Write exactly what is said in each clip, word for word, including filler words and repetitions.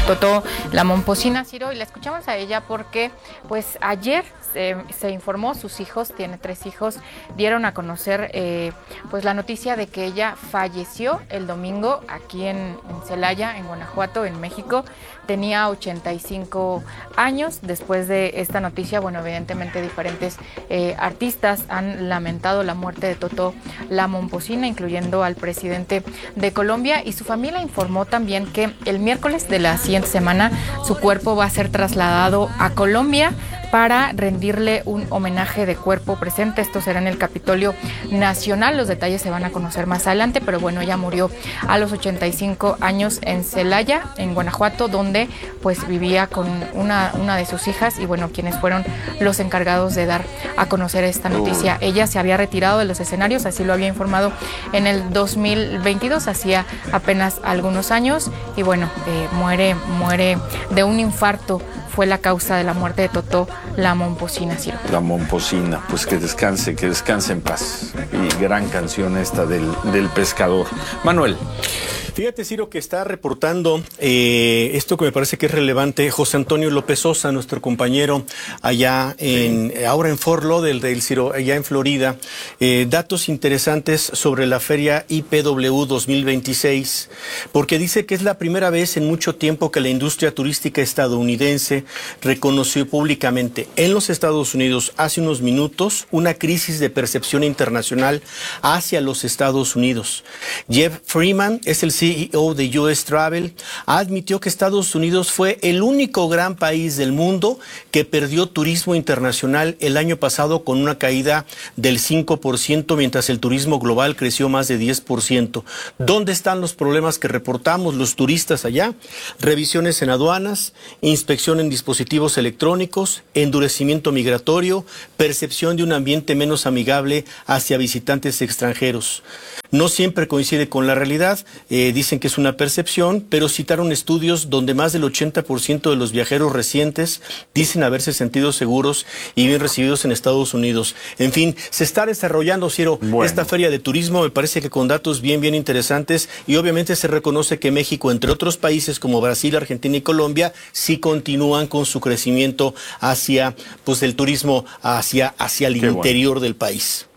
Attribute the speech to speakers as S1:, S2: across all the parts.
S1: Totó la momposina, Ciro, y la escuchamos a ella porque pues ayer se, se informó, sus hijos, tiene tres hijos, dieron a conocer eh, pues la noticia de que ella falleció el domingo aquí en, en Celaya, en Guanajuato, en México. Tenía ochenta y cinco años. Después de esta noticia, bueno, evidentemente diferentes eh, artistas han lamentado la muerte de Totó la momposina, incluyendo al presidente de Colombia, y su familia informó también que el miércoles de la siguiente semana su cuerpo va a ser trasladado a Colombia para rendirle un homenaje de cuerpo presente. Esto será en el Capitolio Nacional. Los detalles se van a conocer más adelante, pero bueno, ella murió a los ochenta y cinco años en Celaya, en Guanajuato, donde pues vivía con una, una de sus hijas, y bueno, quienes fueron los encargados de dar a conocer esta noticia. Ella se había retirado de los escenarios, así lo había informado en el dos mil veintidós, hacía apenas algunos años, y bueno, eh, muere, muere de un infarto. Fue la causa de la muerte de Totó la momposina, Ciro.
S2: La momposina, pues que descanse, que descanse en paz. Y gran canción esta del, del pescador. Manuel.
S3: Fíjate, Ciro, que está reportando eh, esto que me parece que es relevante José Antonio López Sosa, nuestro compañero allá en, sí. ahora en Fort Lauderdale, Ciro, allá en Florida, eh, datos interesantes sobre la feria I P W dos mil veintiséis, porque dice que es la primera vez en mucho tiempo que la industria turística estadounidense reconoció públicamente en los Estados Unidos hace unos minutos una crisis de percepción internacional hacia los Estados Unidos. Jeff Freeman es el C E O de U S Travel, admitió que Estados Unidos fue el único gran país del mundo que perdió turismo internacional el año pasado con una caída del cinco por ciento, mientras el turismo global creció más de diez por ciento. ¿Dónde están los problemas que reportamos los turistas allá? Revisiones en aduanas, inspección en dispositivos electrónicos, endurecimiento migratorio, percepción de un ambiente menos amigable hacia visitantes extranjeros. No siempre coincide con la realidad, eh, dicen que es una percepción, pero citaron estudios donde más del ochenta por ciento de los viajeros recientes dicen haberse sentido seguros y bien recibidos en Estados Unidos. En fin, se está desarrollando, Ciro, bueno. esta feria de turismo, me parece que con datos bien, bien interesantes, y obviamente se reconoce que México, entre otros países como Brasil, Argentina y Colombia, sí continúan con su crecimiento hacia, pues, el turismo hacia, hacia el Qué interior bueno. del país.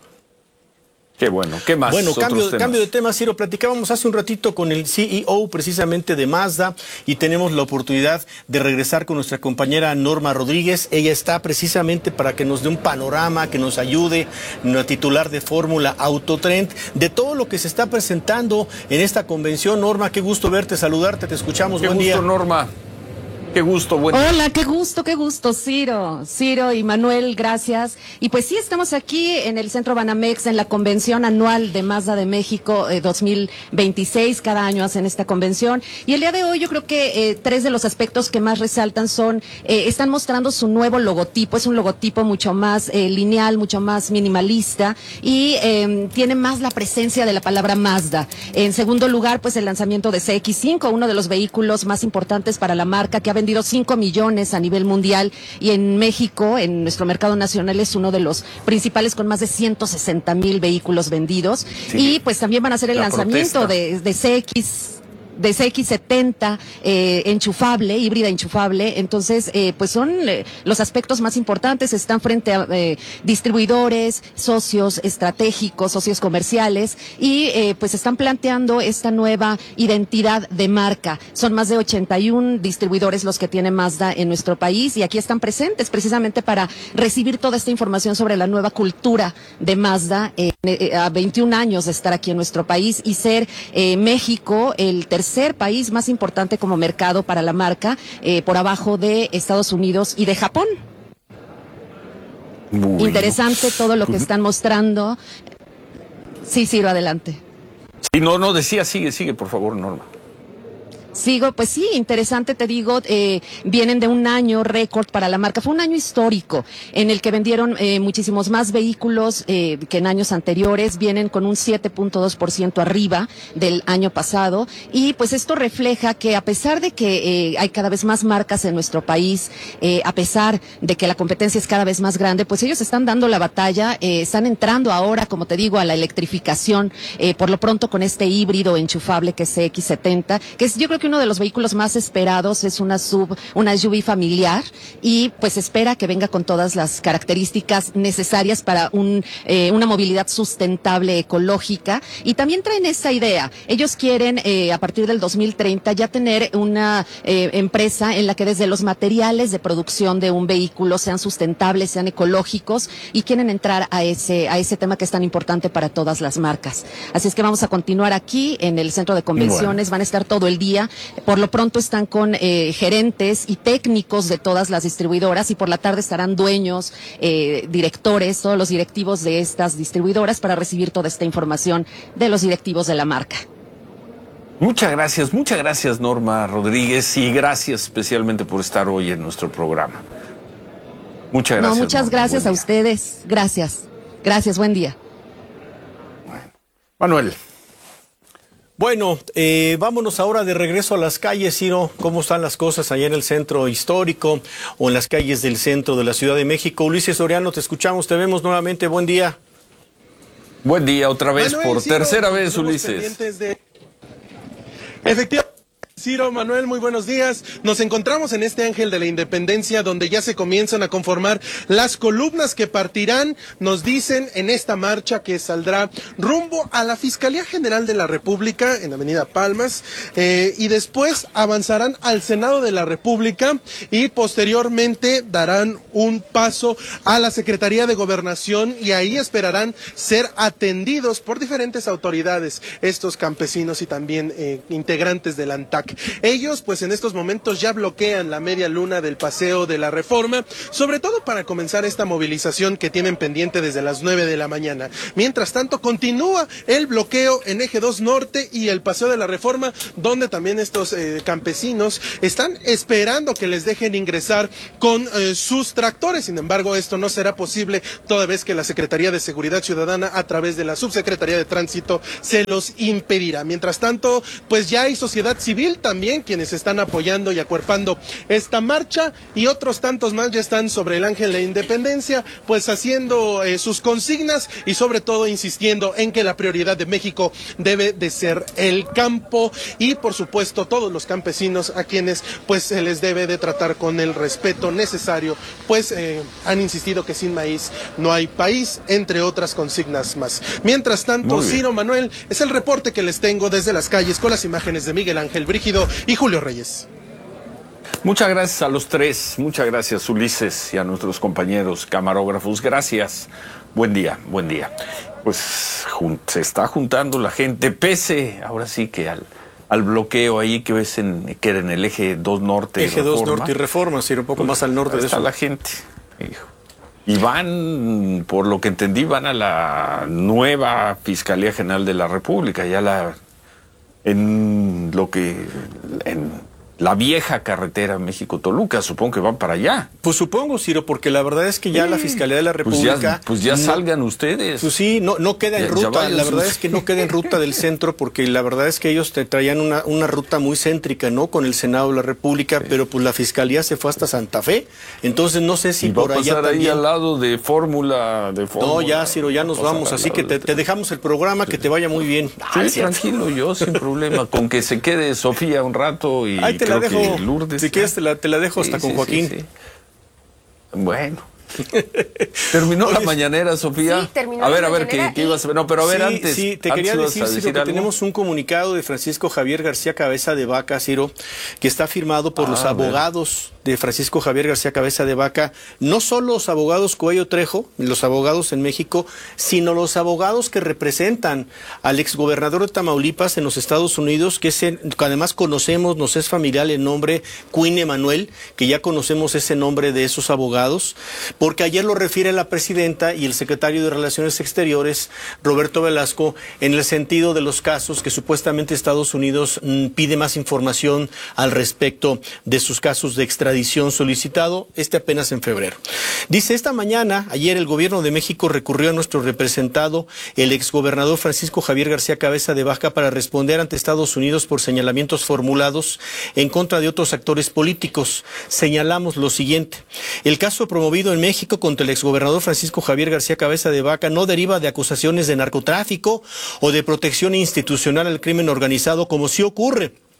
S2: Qué bueno, ¿qué más?
S3: Bueno, cambio, cambio de tema, Ciro. Platicábamos hace un ratito con el C E O precisamente de Mazda y tenemos la oportunidad de regresar con nuestra compañera Norma Rodríguez. Ella está precisamente para que nos dé un panorama, que nos ayude, una titular de Fórmula Autotrend, de todo lo que se está presentando en esta convención. Norma, qué gusto verte, saludarte, te escuchamos.
S2: Qué
S3: Buen
S2: gusto,
S3: día.
S2: Norma. Qué gusto, buen día.
S4: Hola, qué gusto, qué gusto, Ciro, Ciro y Manuel, gracias. Y pues sí, estamos aquí en el Centro Banamex, en la convención anual de Mazda de México eh, dos mil veintiséis, cada año hacen esta convención. Y el día de hoy yo creo que eh, tres de los aspectos que más resaltan son, eh, están mostrando su nuevo logotipo, es un logotipo mucho más eh, lineal, mucho más minimalista y eh, tiene más la presencia de la palabra Mazda. En segundo lugar, pues el lanzamiento de C X cinco, uno de los vehículos más importantes para la marca, que ha vendido cinco millones a nivel mundial, y en México, en nuestro mercado nacional, es uno de los principales con más de ciento sesenta mil vehículos vendidos. Sí. Y pues también van a hacer el la lanzamiento de, de C X de C X setenta eh, enchufable, híbrida enchufable. Entonces, eh, pues son eh, los aspectos más importantes. Están frente a eh, distribuidores, socios estratégicos, socios comerciales, y eh, pues están planteando esta nueva identidad de marca. Son más de ochenta y uno distribuidores los que tiene Mazda en nuestro país, y aquí están presentes precisamente para recibir toda esta información sobre la nueva cultura de Mazda, eh, eh, a veintiún años de estar aquí en nuestro país y ser eh, México el tercer Ser país más importante como mercado para la marca, eh, por abajo de Estados Unidos y de Japón. Bueno. Interesante todo lo que están mostrando. Sí, Ciro, adelante.
S2: Sí, no, no, decía, sigue, sigue, por favor, Norma.
S4: Sigo, pues sí, interesante, te digo, eh, vienen de un año récord para la marca. Fue un año histórico en el que vendieron eh, muchísimos más vehículos eh, que en años anteriores. Vienen con un siete punto dos por ciento arriba del año pasado, y pues esto refleja que a pesar de que eh, hay cada vez más marcas en nuestro país, eh, a pesar de que la competencia es cada vez más grande, pues ellos están dando la batalla, eh, están entrando ahora, como te digo, a la electrificación, eh, por lo pronto con este híbrido enchufable que es C X setenta, que es yo creo que uno de los vehículos más esperados es una sub, una S U V familiar y pues espera que venga con todas las características necesarias para un, eh, una movilidad sustentable, ecológica, y también traen esta idea. Ellos quieren eh, a partir del dos mil treinta ya tener una eh, empresa en la que desde los materiales de producción de un vehículo sean sustentables, sean ecológicos, y quieren entrar a ese, a ese tema que es tan importante para todas las marcas. Así es que vamos a continuar aquí en el centro de convenciones, bueno. Van a estar todo el día. Por lo pronto están con eh, gerentes y técnicos de todas las distribuidoras, y por la tarde estarán dueños, eh, directores, todos los directivos de estas distribuidoras para recibir toda esta información de los directivos de la marca.
S2: Muchas gracias, muchas gracias Norma Rodríguez, y gracias especialmente por estar hoy en nuestro programa. Muchas gracias.
S4: No, muchas
S2: Norma,
S4: gracias a ustedes. Gracias. Gracias, buen día.
S2: Bueno. Manuel.
S3: Bueno, eh, vámonos ahora de regreso a las calles, Ciro. ¿Cómo están las cosas allá en el centro histórico o en las calles del centro de la Ciudad de México? Ulises Soriano, te escuchamos, te vemos nuevamente. Buen día.
S2: Buen día, otra vez,
S5: Manuel,
S2: por
S5: Ciro,
S2: tercera vez, Ulises.
S5: De... Efectivamente. Ciro, Manuel, muy buenos días. Nos encontramos en este Ángel de la Independencia, donde ya se comienzan a conformar las columnas que partirán, nos dicen, en esta marcha que saldrá rumbo a la Fiscalía General de la República en Avenida Palmas, eh, y después avanzarán al Senado de la República y posteriormente darán un paso a la Secretaría de Gobernación, y ahí esperarán ser atendidos por diferentes autoridades, estos campesinos y también eh, integrantes del ANTAC. Ellos, pues en estos momentos ya bloquean la media luna del Paseo de la Reforma, sobre todo para comenzar esta movilización que tienen pendiente desde las nueve de la mañana. Mientras tanto, continúa el bloqueo en Eje dos Norte y el Paseo de la Reforma, donde también estos eh, campesinos están esperando que les dejen ingresar con eh, sus tractores. Sin embargo, esto no será posible toda vez que la Secretaría de Seguridad Ciudadana, a través de la Subsecretaría de Tránsito, se los impedirá. Mientras tanto, pues ya hay sociedad civil también quienes están apoyando y acuerpando esta marcha, y otros tantos más ya están sobre el Ángel de la Independencia, pues haciendo eh, sus consignas y sobre todo insistiendo en que la prioridad de México debe de ser el campo y por supuesto todos los campesinos a quienes pues se les debe de tratar con el respeto necesario, pues eh, han insistido que sin maíz no hay país, entre otras consignas más. Mientras tanto, Ciro, Manuel, es el reporte que les tengo desde las calles con las imágenes de Miguel Ángel Brígido y Julio Reyes.
S2: Muchas gracias a los tres, muchas gracias Ulises y a nuestros compañeros camarógrafos, gracias. Buen día, buen día. Pues se está juntando la gente, pese ahora sí que al, al bloqueo ahí que ves en, que era en el Eje dos Norte.
S3: Eje dos Norte y Reforma, sí, un poco pues, más al norte de eso.
S2: Está la gente, hijo. Y van, por lo que entendí, van a la nueva Fiscalía General de la República, ya la... en lo que en la vieja carretera México-Toluca, supongo que van para allá.
S3: Pues supongo, Ciro, porque la verdad es que ya sí. La Fiscalía de la República...
S2: Pues ya, pues ya no, salgan ustedes.
S3: Pues sí, no, no queda en ya, ruta, ya la verdad es que no queda en ruta del centro, porque la verdad es que ellos te traían una, una ruta muy céntrica, ¿no? Con el Senado de la República, sí. Pero pues la Fiscalía se fue hasta Santa Fe, entonces no sé si
S2: y
S3: por
S2: va a
S3: allá
S2: pasar
S3: también...
S2: ahí al lado de Fórmula... de Fórmula.
S3: No, ya, Ciro, ya nos vamos, así que te, te dejamos el programa, que te vaya muy bien.
S2: Sí, Ay, tranquilo, yo sin problema, con que se quede Sofía un rato y...
S3: Ahí te la dejo, Lourdes, si quieres te la, te la dejo hasta sí, con sí, Joaquín. Sí, sí.
S2: Bueno. ¿Terminó Oye, la mañanera, Sofía?
S1: Sí, terminó
S2: a ver,
S1: la
S2: a ver, ¿qué, qué ibas a ver? No, pero a ver,
S3: sí,
S2: antes.
S3: Sí, te
S2: antes
S3: quería decir,
S2: decir
S3: Ciro, que
S2: algo. Tenemos
S3: un comunicado de Francisco Javier García Cabeza de Vaca, Ciro, que está firmado por ah, los abogados de Francisco Javier García Cabeza de Vaca, no solo los abogados Cuello Trejo, los abogados en México, sino los abogados que representan al exgobernador de Tamaulipas en los Estados Unidos, que, es el, que además conocemos, nos es familiar el nombre Quinn Emanuel, que ya conocemos ese nombre de esos abogados, porque ayer lo refiere la presidenta y el secretario de Relaciones Exteriores, Roberto Velasco, en el sentido de los casos que supuestamente Estados Unidos mmm, pide más información al respecto de sus casos de extradición solicitado, este apenas en febrero. Dice, esta mañana, ayer el gobierno de México recurrió a nuestro representado, el exgobernador Francisco Javier García Cabeza de Vaca, para responder ante Estados Unidos por señalamientos formulados en contra de otros actores políticos. Señalamos lo siguiente: el caso promovido en México contra el exgobernador Francisco Javier García Cabeza de Vaca no deriva de acusaciones de narcotráfico o de protección institucional al crimen organizado, como sí ocurre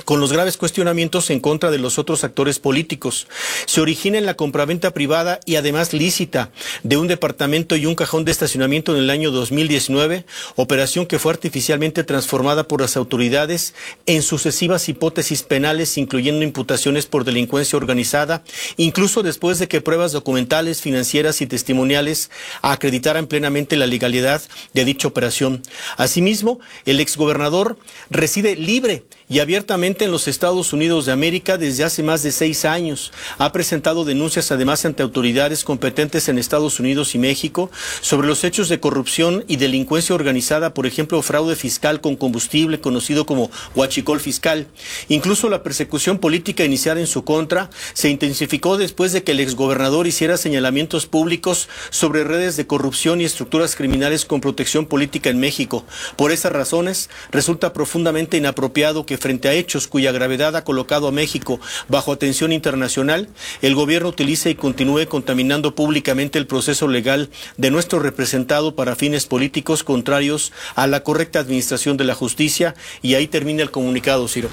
S3: con los graves cuestionamientos en contra de los otros actores políticos. Se origina en la compraventa privada y además lícita de un departamento y un cajón de estacionamiento en el año dos mil diecinueve, operación que fue artificialmente transformada por las autoridades en sucesivas hipótesis penales, incluyendo imputaciones por delincuencia organizada, incluso después de que pruebas documentales, financieras y testimoniales acreditaran plenamente la legalidad de dicha operación. Asimismo, el exgobernador reside libre y abiertamente en los Estados Unidos de América desde hace más de seis años. Ha presentado denuncias además ante autoridades competentes en Estados Unidos y México sobre los hechos de corrupción y delincuencia organizada, por ejemplo, fraude fiscal con combustible, conocido como huachicol fiscal. Incluso la persecución política iniciada en su contra se intensificó después de que el exgobernador hiciera señalamientos públicos sobre redes de corrupción y estructuras criminales con protección política en México. Por esas razones, resulta profundamente inapropiado que frente a hechos cuya gravedad ha colocado a México bajo atención internacional, el gobierno utilice y continúe contaminando públicamente el proceso legal de nuestro representado para fines políticos contrarios a la correcta administración de la justicia. Y ahí termina el comunicado, Ciro.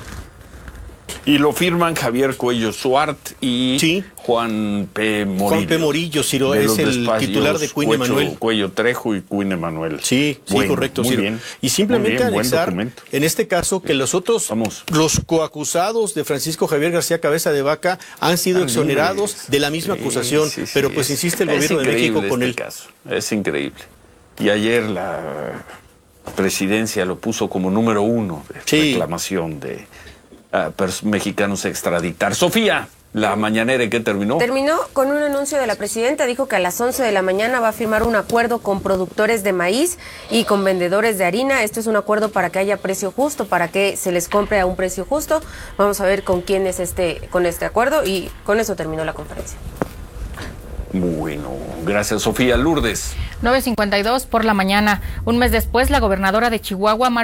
S2: Y lo firman Javier Cuello Suart y
S3: sí.
S2: Juan P. Morillo.
S3: Juan P. Morillo, Ciro, es el titular de Queen Emanuel.
S2: Cuello Trejo y Queen Emanuel.
S3: Sí, sí, bueno, correcto,
S2: muy
S3: Ciro.
S2: Bien,
S3: y simplemente
S2: bien,
S3: anexar, en este caso, que los otros, Vamos. los coacusados de Francisco Javier García Cabeza de Vaca han sido Están exonerados libres. de la misma sí, acusación, sí, sí, pero pues insiste el gobierno de México con
S2: este
S3: él.
S2: Caso. Es increíble. Y ayer la presidencia lo puso como número uno de sí. reclamación de Uh, mexicanos a extraditar. Sofía, la mañanera, ¿en qué terminó?
S6: Terminó con un anuncio de la presidenta. Dijo que a las once de la mañana va a firmar un acuerdo con productores de maíz y con vendedores de harina. Esto es un acuerdo para que haya precio justo, para que se les compre a un precio justo. Vamos a ver con quién es este, con este acuerdo, y con eso terminó la conferencia.
S2: Bueno, gracias, Sofía. Lourdes.
S1: nueve cincuenta y dos por la mañana. Un mes después, la gobernadora de Chihuahua,